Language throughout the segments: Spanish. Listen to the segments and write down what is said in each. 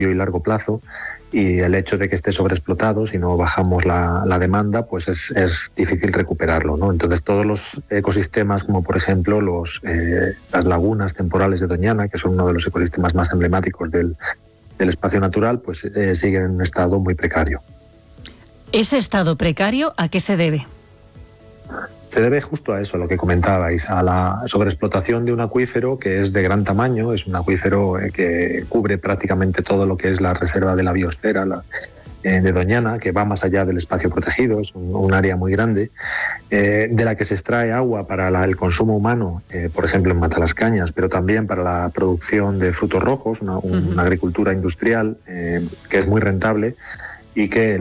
y largo plazo, y el hecho de que esté sobreexplotado, si no bajamos la demanda, pues es difícil recuperarlo, ¿no? Entonces todos los ecosistemas, como por ejemplo las lagunas temporales de Doñana, que son uno de los ecosistemas más emblemáticos del espacio natural, pues siguen en un estado muy precario. ¿Ese estado precario a qué se debe? Se debe justo a eso, a lo que comentabais, a la sobreexplotación de un acuífero que es de gran tamaño. Es un acuífero que cubre prácticamente todo lo que es la reserva de la biosfera de Doñana, que va más allá del espacio protegido, es un área muy grande, de la que se extrae agua para el consumo humano, por ejemplo en Matalascañas, pero también para la producción de frutos rojos, una agricultura industrial que es muy rentable y que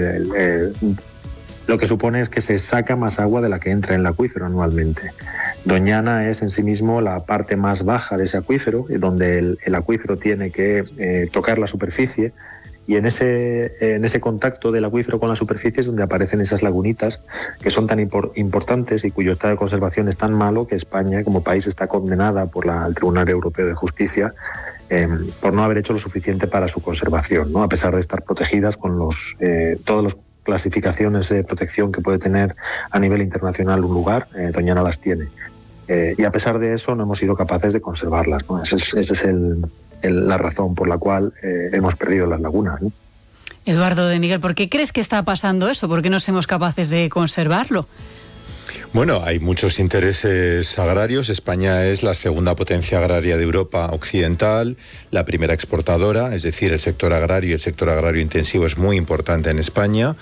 lo que supone es que se saca más agua de la que entra en el acuífero anualmente. Doñana es en sí mismo la parte más baja de ese acuífero, donde el acuífero tiene que tocar la superficie, y en ese contacto del acuífero con la superficie es donde aparecen esas lagunitas que son tan importantes y cuyo estado de conservación es tan malo que España como país está condenada por el Tribunal Europeo de Justicia por no haber hecho lo suficiente para su conservación, ¿no? A pesar de estar protegidas con todas las clasificaciones de protección que puede tener a nivel internacional un lugar, Doñana las tiene. Y a pesar de eso no hemos sido capaces de conservarlas, ¿no? Esa es la razón por la cual hemos perdido las lagunas, ¿no? Eduardo de Miguel, ¿por qué crees que está pasando eso? ¿Por qué no somos capaces de conservarlo? Bueno, hay muchos intereses agrarios. España es la segunda potencia agraria de Europa occidental, la primera exportadora, es decir, el sector agrario y el sector agrario intensivo es muy importante en España,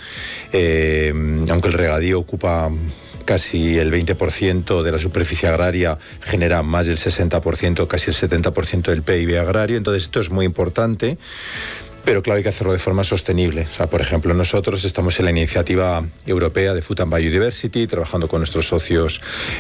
aunque el regadío ocupa casi el 20% de la superficie agraria, genera más del 60%, casi el 70% del PIB agrario, entonces esto es muy importante. Pero claro, hay que hacerlo de forma sostenible. O sea, por ejemplo, nosotros estamos en la iniciativa europea de Food and Biodiversity, trabajando con nuestros socios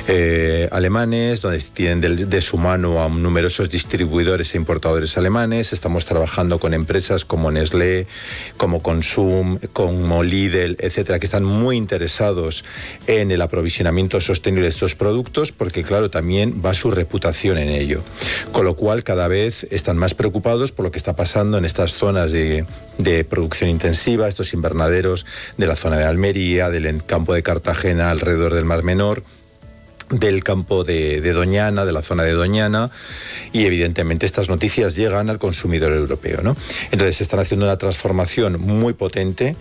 alemanes, donde tienen de su mano a numerosos distribuidores e importadores alemanes. Estamos trabajando con empresas como Nestlé, como Consum, como Lidl, etcétera, que están muy interesados en el aprovisionamiento sostenible de estos productos, porque claro, también va su reputación en ello. Con lo cual, cada vez están más preocupados por lo que está pasando en estas zonas de producción intensiva, estos invernaderos de la zona de Almería, del campo de Cartagena alrededor del Mar Menor, del campo de Doñana, de la zona de Doñana, y evidentemente estas noticias llegan al consumidor europeo, ¿no? Entonces están haciendo una transformación muy potente,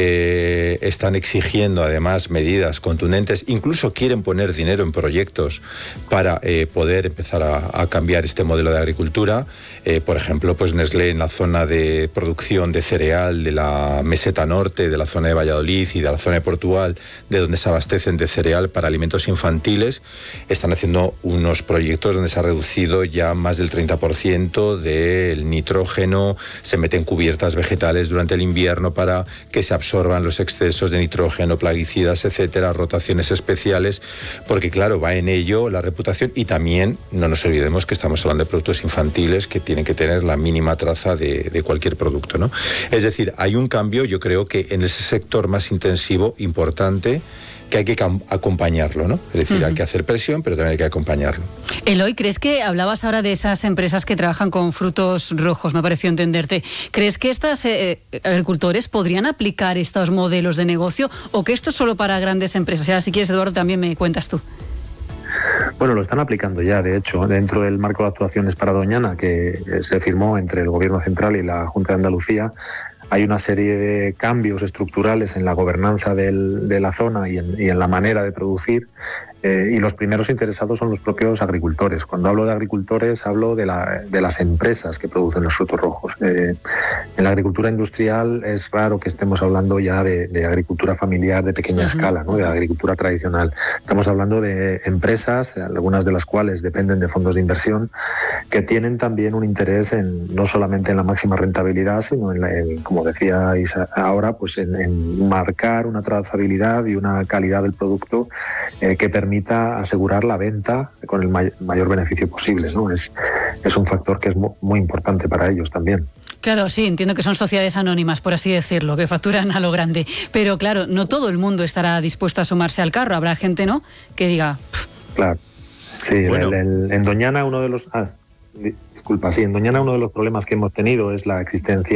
están exigiendo además medidas contundentes, incluso quieren poner dinero en proyectos para poder empezar a cambiar este modelo de agricultura. Por ejemplo, pues Nestlé en la zona de producción de cereal de la meseta norte, de la zona de Valladolid y de la zona de Portugal, de donde se abastecen de cereal para alimentos infantiles, están haciendo unos proyectos donde se ha reducido ya más del 30% del nitrógeno, se meten cubiertas vegetales durante el invierno para que se absorban los excesos de nitrógeno, plaguicidas, etcétera, rotaciones especiales, porque claro, va en ello la reputación, y también no nos olvidemos que estamos hablando de productos infantiles que tienen que tener la mínima traza de cualquier producto, ¿no? Es decir, hay un cambio, yo creo que en ese sector más intensivo, importante, que hay que acompañarlo, ¿no? Es decir, hay que hacer presión, pero también hay que acompañarlo. Eloy, ¿crees que hablabas ahora de esas empresas que trabajan con frutos rojos? Me pareció entenderte. ¿Crees que estos agricultores podrían aplicar estos modelos de negocio o que esto es solo para grandes empresas? Y ahora, si quieres, Eduardo, también me cuentas tú. Bueno, lo están aplicando ya, de hecho, dentro del marco de actuaciones para Doñana, que se firmó entre el Gobierno Central y la Junta de Andalucía. Hay una serie de cambios estructurales en la gobernanza de la zona y en la manera de producir, y los primeros interesados son los propios agricultores. Cuando hablo de agricultores hablo de las empresas que producen los frutos rojos. En la agricultura industrial es raro que estemos hablando ya de agricultura familiar de pequeña escala, ¿no? De agricultura tradicional. Estamos hablando de empresas, algunas de las cuales dependen de fondos de inversión, que tienen también un interés no solamente en la máxima rentabilidad, sino como decíais ahora, pues en marcar una trazabilidad y una calidad del producto que permita asegurar la venta con el mayor beneficio posible, ¿no? Es un factor que es muy importante para ellos también. Claro, sí, entiendo que son sociedades anónimas, por así decirlo, que facturan a lo grande. Pero claro, no todo el mundo estará dispuesto a sumarse al carro. Habrá gente, ¿no?, que diga... Claro. Sí, bueno. En Doñana uno de los... en Doñana uno de los problemas que hemos tenido es la existencia